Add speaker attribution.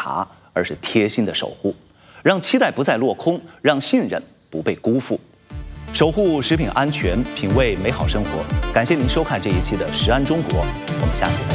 Speaker 1: 查，而是贴心的守护，让期待不再落空，让信任不被辜负。守护食品安全，品味美好生活。感谢您收看这一期的《食安中国》，我们下期再见。